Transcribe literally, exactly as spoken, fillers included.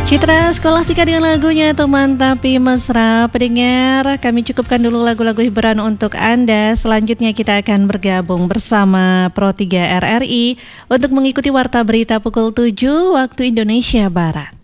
Citra Skolastika dengan lagunya Teman Tapi Mesra. Pendengar, kami cukupkan dulu lagu-lagu hiburan untuk Anda. Selanjutnya kita akan bergabung bersama Pro tiga R R I untuk mengikuti Warta Berita pukul tujuh waktu Indonesia Barat.